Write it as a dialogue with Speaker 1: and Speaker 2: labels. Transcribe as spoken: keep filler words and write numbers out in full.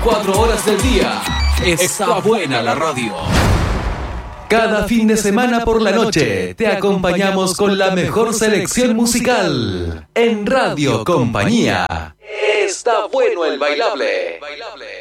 Speaker 1: veinticuatro horas del día. Está buena la radio. Cada fin de semana por la noche te acompañamos con la mejor selección musical en Radio Compañía. Está bueno el bailable. Bailable.